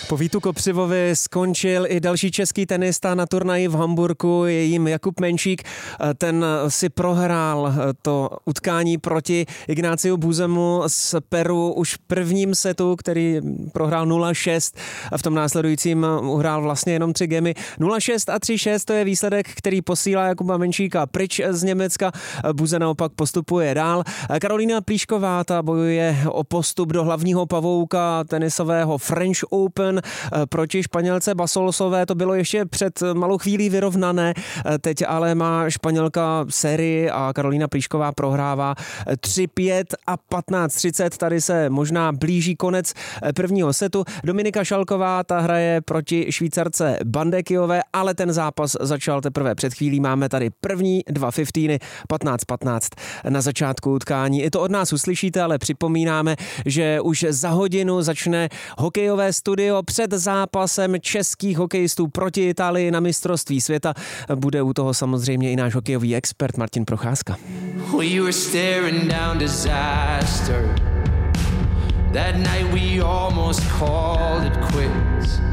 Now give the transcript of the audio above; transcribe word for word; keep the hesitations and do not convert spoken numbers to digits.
Po Vítu Kopřivovi skončil i další český tenista na turnaji v Hamburku, je jím Jakub Menšík. Ten si prohrál to utkání proti Ignáciu Buzemu z Peru už v prvním setu, který prohrál nula šest a v tom následujícím uhrál vlastně jenom tři gemy. nula šest a tři šest to je výsledek, který posílá Jakuba Menšíka pryč z Německa. Buze naopak postupuje dál. Karolína Plíšková ta bojuje o postup do hlavního pavouka tenisového French Open proti Španělce Basolosové. To bylo ještě před malou chvílí vyrovnané. Teď ale má Španělka sérii a Karolína Plíšková prohrává tři pět a patnáct třicet. Tady se možná blíží konec prvního setu. Dominika Šalková ta hraje proti Švýcarce Bandekiové, ale ten zápas začal teprve před chvílí. Máme tady první dva fifteeny, patnáct patnáct na začátku utkání. I to od nás uslyšíte, ale připomínáme, že už za hodinu začne hokejové studio před zápasem českých hokejistů proti Itálii na mistrovství světa. Bude u toho samozřejmě i náš hokejový expert Martin Procházka. We were staring down disaster. That night we almost called it quits.